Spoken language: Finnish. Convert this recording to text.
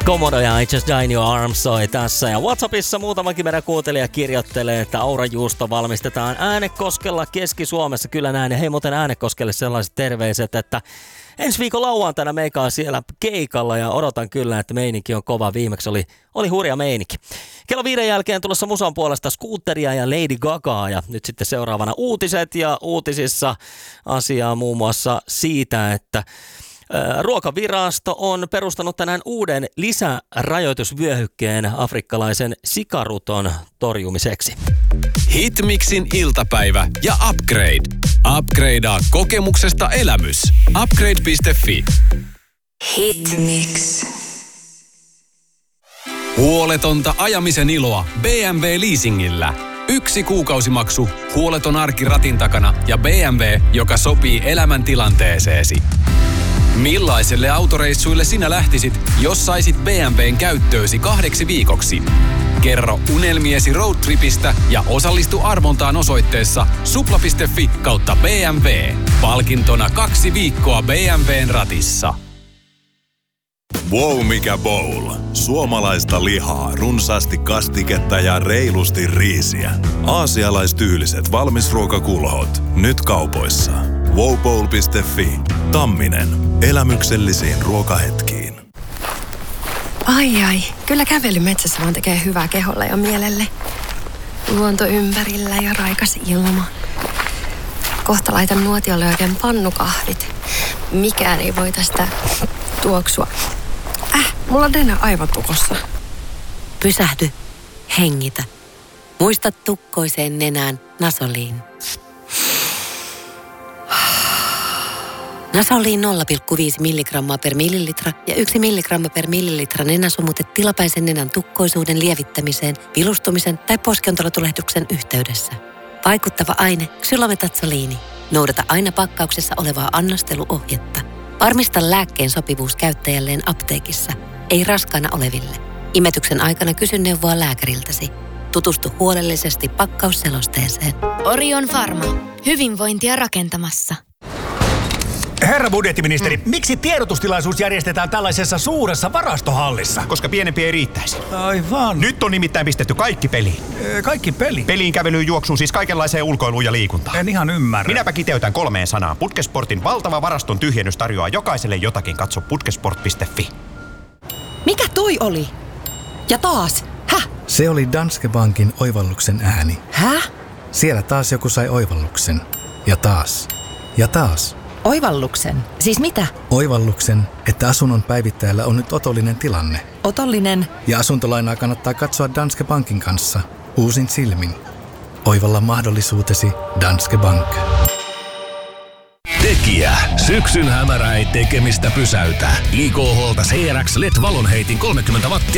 Komodo ja I Just Die in Your Arms soi tässä. Ja WhatsAppissa muutamakin meidän kuuntelija kirjoittelee, että aurajuusto valmistetaan Äänekoskella Keski-Suomessa. Kyllä näin. Ja hei, muuten Äänekoskelle sellaiset terveiset, että ensi viikon lauantaina meikä on siellä keikalla ja odotan kyllä, että meininki on kova. Viimeksi oli hurja meininki. Kello 5 jälkeen tulossa musan puolesta Scooteria ja Lady Gagaa ja nyt sitten seuraavana uutiset ja uutisissa asiaa muun muassa siitä, että Ruokavirasto on perustanut tänään uuden lisärajoitusvyöhykkeen afrikkalaisen sikaruton torjumiseksi. Hitmixin iltapäivä ja Upgrade. Upgradea kokemuksesta elämys. Upgrade.fi. Hitmix. Huoletonta ajamisen iloa BMW Leasingillä. 1 kuukausimaksu, huoleton arki ratin takana ja BMW, joka sopii elämäntilanteeseesi. Millaiselle autoreissuille sinä lähtisit, jos saisit BMWn käyttöösi 2 viikoksi? Kerro unelmiesi roadtripistä ja osallistu arvontaan osoitteessa supla.fi/BMW. Palkintona 2 viikkoa BMWn ratissa. Wow, mikä bowl. Suomalaista lihaa, runsaasti kastiketta ja reilusti riisiä. Aasialaistyyliset valmisruokakulhot. Nyt kaupoissa. wowbowl.fi. Tamminen. Elämyksellisiin ruokahetkiin. Ai, kyllä kävely metsässä vaan tekee hyvää keholle ja mielelle. Luonto ympärillä ja raikas ilma. Kohta laitan nuotiolle oikein pannukahvit. Mikään ei voi tästä tuoksua. Mulla on Dena aivan tukossa. Pysähdy. Hengitä. Muista tukkoiseen nenään Nasoliin. Nasoliin 0,5 milligrammaa per millilitra ja 1 milligramma per millilitra nenäsumute tilapäisen nenän tukkoisuuden lievittämiseen, vilustumisen tai poskiontelotulehduksen yhteydessä. Vaikuttava aine xylometatsoliini. Noudata aina pakkauksessa olevaa annosteluohjetta. Varmista lääkkeen sopivuus käyttäjälleen apteekissa, ei raskaana oleville. Imetyksen aikana kysy neuvoa lääkäriltäsi. Tutustu huolellisesti pakkausselosteeseen. Orion Pharma. Hyvinvointia rakentamassa. Herra budjettiministeri, miksi tiedotustilaisuus järjestetään tällaisessa suuressa varastohallissa? Koska pienempi ei riittäisi. Aivan. Nyt on nimittäin pistetty kaikki peliin. Kaikki peli? Peliin, kävelyyn, juoksuun, siis kaikenlaiseen ulkoiluun ja liikuntaan. En ihan ymmärrä. Minäpä kiteytän 3 sanaan. Putkesportin valtava varaston tyhjennys tarjoaa jokaiselle jotakin. Katso putkesport.fi. Mikä toi oli? Ja taas? Häh? Se oli Danske Bankin oivalluksen ääni. Häh? Siellä taas joku sai oivalluksen. Ja taas. Ja taas. Oivalluksen? Siis mitä? Oivalluksen, että asunnon päivittäjällä on nyt otollinen tilanne. Otollinen? Ja asuntolainaa kannattaa katsoa Danske Bankin kanssa. Uusin silmin. Oivalla mahdollisuutesi Danske Bank. Tekijä. Syksyn hämärä ei tekemistä pysäytä. IKH:lta CRX LED-valonheitin 30 wattia.